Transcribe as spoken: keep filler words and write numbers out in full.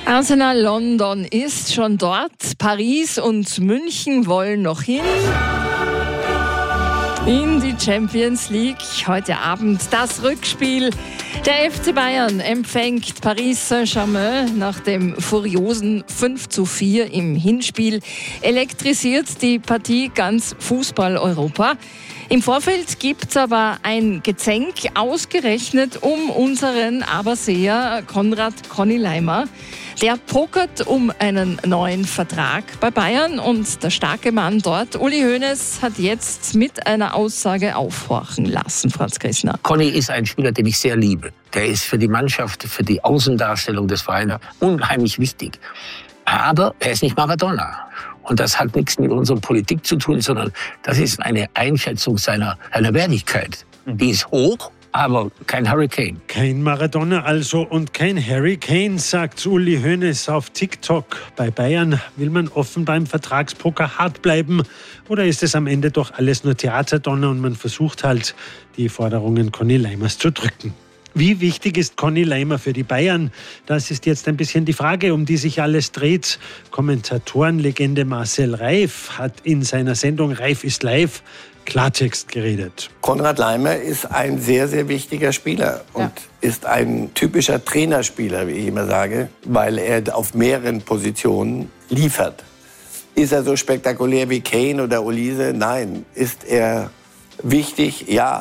Arsenal London ist schon dort. Paris und München wollen noch hin in die Champions League. Heute Abend das Rückspiel. Der F C Bayern empfängt Paris Saint-Germain nach dem furiosen fünf zu vier im Hinspiel. Elektrisiert die Partie ganz Fußball-Europa. Im Vorfeld gibt es aber ein Gezänk, ausgerechnet um unseren Aberseher Konrad Conny Leimer. Der pokert um einen neuen Vertrag bei Bayern und der starke Mann dort, Uli Hoeneß, hat jetzt mit einer Aussage aufhorchen lassen, Franz Grissner. Conny ist ein Spieler, den ich sehr liebe. Der ist für die Mannschaft, für die Außendarstellung des Vereins unheimlich wichtig. Aber er ist nicht Maradona. Und das hat nichts mit unserer Politik zu tun, sondern das ist eine Einschätzung seiner, seiner Wertigkeit. Die ist hoch, aber kein Hurricane. Kein Maradona also und kein Harry Kane, sagt Uli Hoeneß auf TikTok. Bei Bayern will man offenbar im Vertragspoker hart bleiben. Oder ist es am Ende doch alles nur Theaterdonner und man versucht halt, die Forderungen Conny Leimers zu drücken? Wie wichtig ist Conny Leimer für die Bayern? Das ist jetzt ein bisschen die Frage, um die sich alles dreht. Kommentatorenlegende Marcel Reif hat in seiner Sendung Reif ist live Klartext geredet. Konrad Leimer ist ein sehr, sehr wichtiger Spieler und ja. ist ein typischer Trainerspieler, wie ich immer sage, weil er auf mehreren Positionen liefert. Ist er so spektakulär wie Kane oder Olise? Nein. Ist er wichtig? Ja.